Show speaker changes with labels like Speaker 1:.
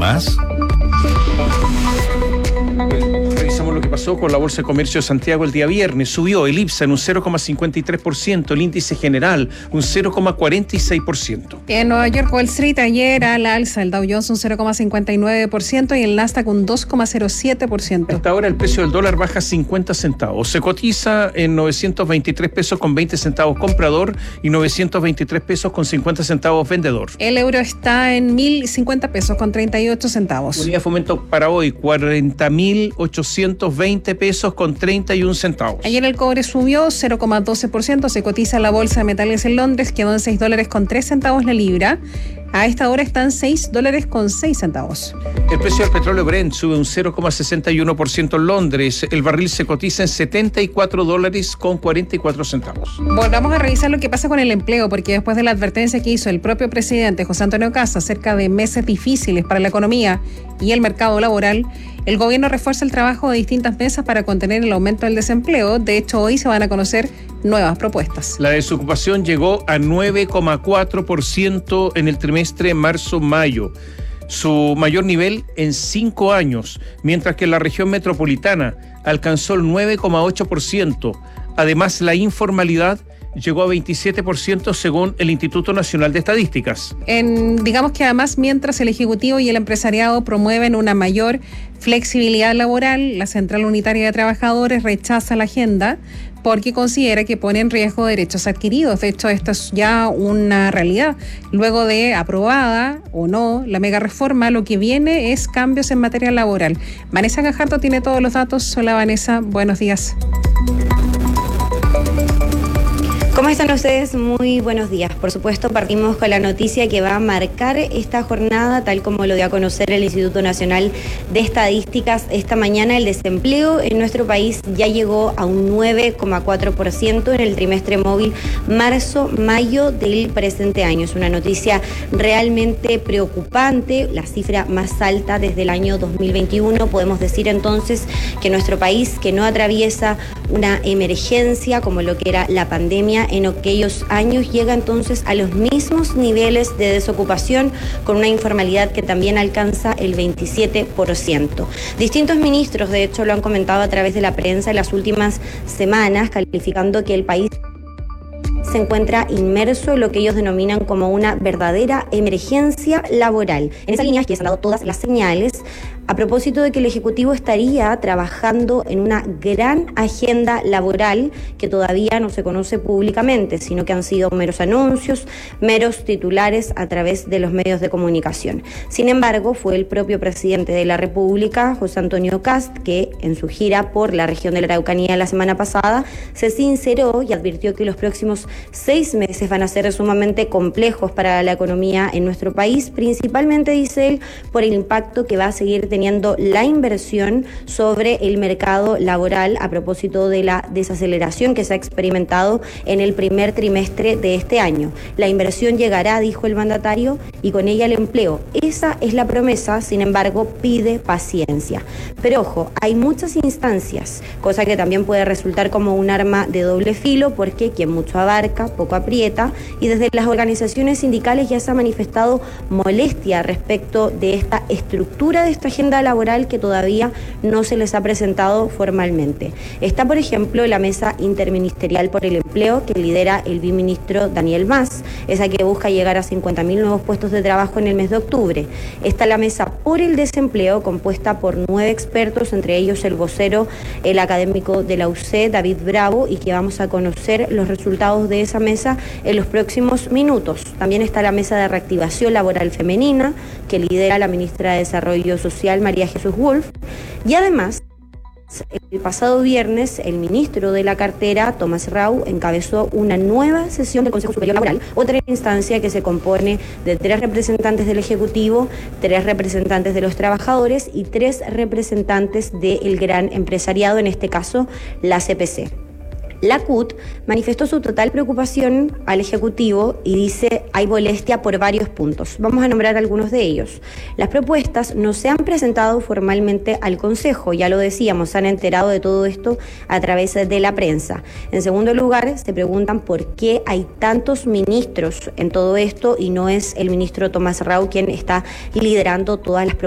Speaker 1: más?
Speaker 2: Revisamos lo que pasó con la Bolsa de Comercio de Santiago el día viernes. Subió el IPSA en un 0,53%, el índice general un 0,46%.
Speaker 3: En Nueva York, Wall Street ayer a la alza, el Dow Jones un 0,59% y el Nasdaq un 2,07%.
Speaker 2: Hasta ahora el precio del dólar baja 50 centavos. Se cotiza en 923 pesos con 20 centavos comprador y 923 pesos con 50 centavos vendedor.
Speaker 3: El euro está en 1.050 pesos con 38 centavos.
Speaker 2: Unidad de fomento para hoy, 40.820 pesos con 31 centavos.
Speaker 3: Ayer el cobre subió 0,12%, se cotiza en la bolsa de metales en Londres, quedó en $6 con 3 centavos la libra. A esta hora están $6 con 6 centavos.
Speaker 2: El precio del petróleo Brent sube un 0,61% en Londres. El barril se cotiza en $74 con 44 centavos.
Speaker 3: Volvamos a revisar lo que pasa con el empleo, porque después de la advertencia que hizo el propio presidente José Antonio Kast acerca de meses difíciles para la economía y el mercado laboral, el gobierno refuerza el trabajo de distintas mesas para contener el aumento del desempleo. De hecho, hoy se van a conocer nuevas propuestas.
Speaker 2: La desocupación llegó a 9,4% en el trimestre marzo-mayo, su mayor nivel en 5 años, mientras que la región metropolitana alcanzó el 9,8%. Además, la informalidad llegó a 27% según el Instituto Nacional de Estadísticas.
Speaker 3: Digamos que además, mientras el Ejecutivo y el empresariado promueven una mayor flexibilidad laboral, la Central Unitaria de Trabajadores rechaza la agenda porque considera que pone en riesgo derechos adquiridos. De hecho, esto es ya una realidad. Luego de aprobada o no la mega reforma, lo que viene es cambios en materia laboral. Vanessa Gajardo tiene todos los datos. Hola Vanessa, buenos días.
Speaker 4: ¿Cómo están ustedes? Muy buenos días. Por supuesto, partimos con la noticia que va a marcar esta jornada, tal como lo dio a conocer el Instituto Nacional de Estadísticas esta mañana. El desempleo en nuestro país ya llegó a un 9,4% en el trimestre móvil marzo-mayo del presente año. Es una noticia realmente preocupante, la cifra más alta desde el año 2021. Podemos decir entonces que nuestro país, que no atraviesa una emergencia como lo que era la pandemia, en aquellos años llega entonces a los mismos niveles de desocupación, con una informalidad que también alcanza el 27%. Distintos ministros, de hecho, lo han comentado a través de la prensa en las últimas semanas, calificando que el país se encuentra inmerso en lo que ellos denominan como una verdadera emergencia laboral. En esa línea, que se han dado todas las señales a propósito de que el Ejecutivo estaría trabajando en una gran agenda laboral que todavía no se conoce públicamente, sino que han sido meros anuncios, meros titulares a través de los medios de comunicación. Sin embargo, fue el propio presidente de la República, José Antonio Kast, que en su gira por la región de la Araucanía la semana pasada se sinceró y advirtió que los próximos 6 meses van a ser sumamente complejos para la economía en nuestro país, principalmente, dice él, por el impacto que va a seguir teniendo la inversión sobre el mercado laboral a propósito de la desaceleración que se ha experimentado en el primer trimestre de este año. La inversión llegará, dijo el mandatario, y con ella el empleo. Esa es la promesa, sin embargo, pide paciencia. Pero ojo, hay muchas instancias, cosa que también puede resultar como un arma de doble filo, porque quien mucho abarca, poco aprieta, y desde las organizaciones sindicales ya se ha manifestado molestia respecto de esta estructura de esta agenda laboral que todavía no se les ha presentado formalmente. Está, por ejemplo, la Mesa Interministerial por el Empleo, que lidera el viceministro Daniel Mas, esa que busca llegar a 50.000 nuevos puestos de trabajo en el mes de octubre. Está la Mesa por el Desempleo, compuesta por 9 expertos, entre ellos el vocero, el académico de la UC, David Bravo, y que vamos a conocer los resultados de esa mesa en los próximos minutos. También está la Mesa de Reactivación Laboral Femenina, que lidera la ministra de Desarrollo Social, María Jesús Wolf, y además, el pasado viernes, el ministro de la cartera, Tomás Rau, encabezó una nueva sesión del Consejo Superior Laboral, otra instancia que se compone de 3 representantes del Ejecutivo, 3 representantes de los trabajadores y 3 representantes del gran empresariado, en este caso la CPC. La CUT manifestó su total preocupación al Ejecutivo y dice hay molestia por varios puntos. Vamos a nombrar algunos de ellos. Las propuestas no se han presentado formalmente al Consejo, ya lo decíamos, se han enterado de todo esto a través de la prensa. En segundo lugar, se preguntan por qué hay tantos ministros en todo esto y no es el ministro Tomás Rau quien está liderando todas las propuestas